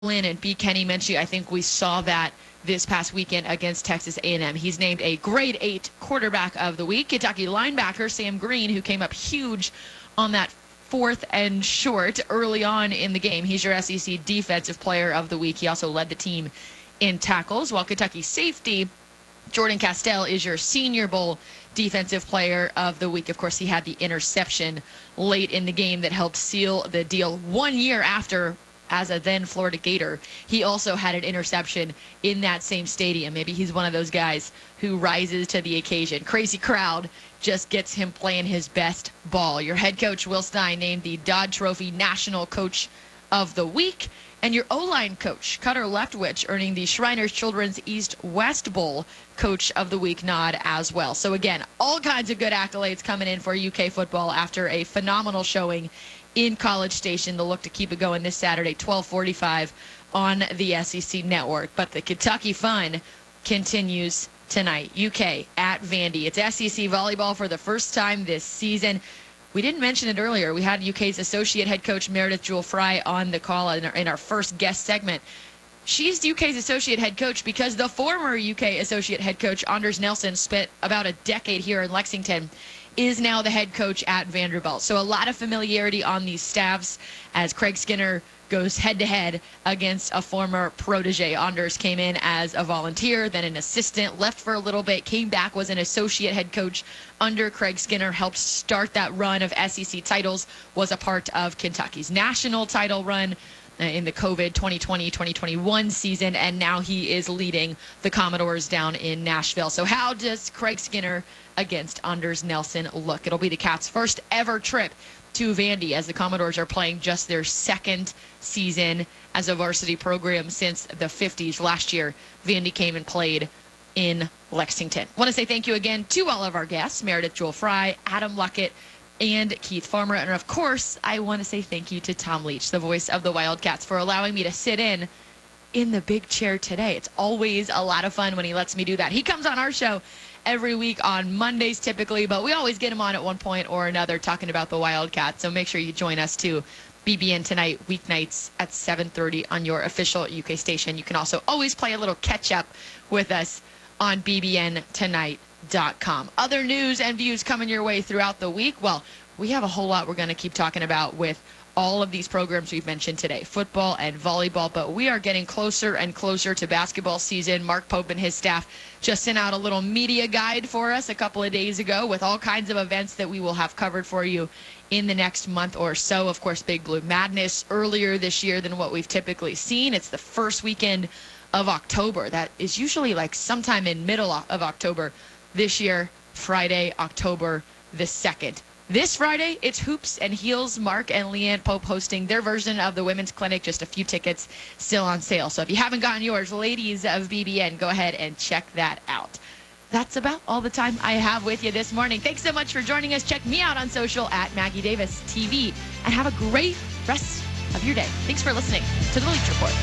Lynn and B. Kenny Minchie, I think we saw that this past weekend against Texas A&M. He's named a grade 8 quarterback of the week. Kentucky linebacker Sam Green, who came up huge on that 4th and short early on in the game. He's your SEC defensive player of the week. He also led the team in tackles, while Kentucky safety Jordan Castell is your Senior Bowl defensive player of the week. Of course, he had the interception late in the game that helped seal the deal 1 year after. As a then Florida Gator, he also had an interception in that same stadium. Maybe he's one of those guys who rises to the occasion. Crazy crowd just gets him playing his best ball. Your head coach, Will Stein, named the Dodd Trophy National Coach of the Week. And your O-line coach, Cutter Leftwich, earning the Shriners Children's East-West Bowl Coach of the Week nod as well. So again, all kinds of good accolades coming in for UK football after a phenomenal showing in College Station. They'll look to keep it going this Saturday, 12:45 on the SEC Network. But the Kentucky fun continues tonight. UK at Vandy. It's SEC volleyball for the first time this season. We didn't mention it earlier. We had UK's associate head coach Meredith Jewell-Fry on the call in our first guest segment. She's UK's associate head coach because the former UK associate head coach, Anders Nelson, spent about a decade here in Lexington, is now the head coach at Vanderbilt. So a lot of familiarity on these staffs as Craig Skinner goes head-to-head against a former protege. Anders came in as a volunteer, then an assistant, left for a little bit, came back, was an associate head coach under Craig Skinner, helped start that run of SEC titles, was a part of Kentucky's national title run in the COVID 2020-2021 season, and now he is leading the Commodores down in Nashville. So how does Craig Skinner against Anders Nelson look? It'll be the Cats' first ever trip to Vandy as the Commodores are playing just their second season as a varsity program since the 50s. Last year, Vandy came and played in Lexington. I want to say thank you again to all of our guests, Meredith Jewell-Fry, Adam Luckett, and Keith Farmer. And of course, I want to say thank you to Tom Leach, the voice of the Wildcats, for allowing me to sit in the big chair today. It's always a lot of fun when he lets me do that. He comes on our show every week on Mondays typically, but we always get him on at one point or another talking about the Wildcats. So make sure you join us too. BBN Tonight, weeknights at 7:30 on your official UK station. You can also always play a little catch-up with us on bbntonight.com. Other news and views coming your way throughout the week. Well, we have a whole lot we're going to keep talking about with all of these programs we've mentioned today, football and volleyball, but we are getting closer and closer to basketball season. Mark Pope and his staff just sent out a little media guide for us a couple of days ago with all kinds of events that we will have covered for you in the next month or so. Of course, Big Blue Madness earlier this year than what we've typically seen. It's the first weekend of October. That is usually like sometime in middle of October. This year, Friday, October the 2nd. This Friday, it's Hoops and Heels. Mark and Leanne Pope hosting their version of the Women's Clinic. Just a few tickets still on sale. So if you haven't gotten yours, ladies of BBN, go ahead and check that out. That's about all the time I have with you this morning. Thanks so much for joining us. Check me out on social at Maggie Davis TV. And have a great rest of your day. Thanks for listening to The Leach Report.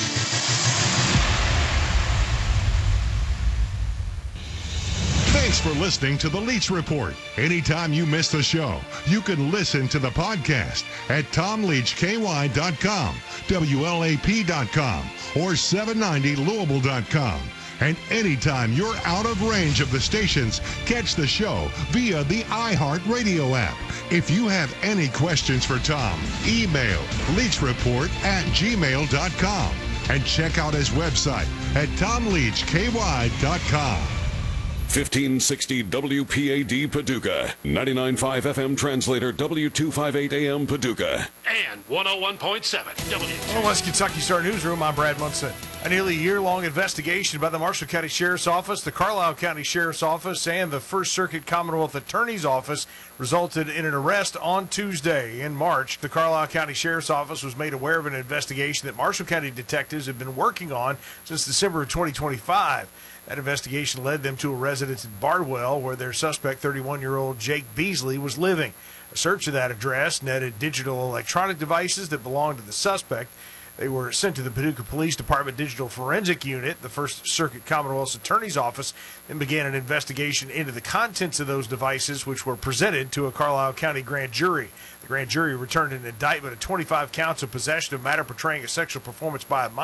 Thanks for listening to The Leach Report. Anytime you miss the show, you can listen to the podcast at TomLeachKY.com, WLAP.com, or 790Louisville.com. And anytime you're out of range of the stations, catch the show via the iHeartRadio app. If you have any questions for Tom, email leachreport@gmail.com and check out his website at TomLeachKY.com. 1560 WPAD Paducah, 99.5 FM translator W258 AM Paducah, and 101.7 From West Kentucky Star Newsroom, I'm Brad Munson. A nearly year-long investigation by the Marshall County Sheriff's Office, the Carlisle County Sheriff's Office, and the First Circuit Commonwealth Attorney's Office resulted in an arrest on Tuesday. In March, the Carlisle County Sheriff's Office was made aware of an investigation that Marshall County detectives have been working on since December of 2025. That investigation led them to a residence in Bardwell where their suspect, 31-year-old Jake Beasley, was living. A search of that address netted digital electronic devices that belonged to the suspect. They were sent to the Paducah Police Department Digital Forensic Unit, the First Circuit Commonwealth's Attorney's Office, and began an investigation into the contents of those devices, which were presented to a Carlisle County grand jury. The grand jury returned an indictment of 25 counts of possession of matter portraying a sexual performance by a minor.